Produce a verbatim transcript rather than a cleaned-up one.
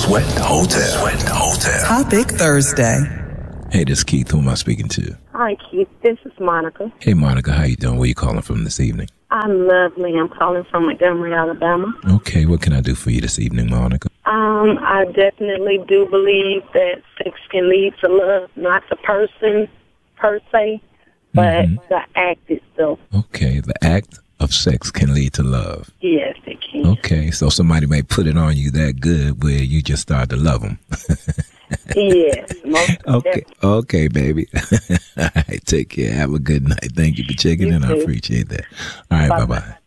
Sweat Hotel. Sweat Hotel. Topic Thursday. Hey, this is Keith. Who am I speaking to? Hi, Keith. This is Monica. Hey, Monica. How you doing? Where you calling from this evening? I'm lovely. I'm calling from Montgomery, Alabama. Okay. What can I do for you this evening, Monica? Um, I definitely do believe that sex can lead to love, not the person per se, but mm-hmm. the act itself. Okay. The act of sex can lead to love. Yes, it can. Okay. So somebody may put it on you that good where you just start to love them. Yes. Most okay. definitely. Okay, baby. All right. Take care. Have a good night. Thank you for checking You in. too. I appreciate that. All right. Bye-bye. Bye-bye.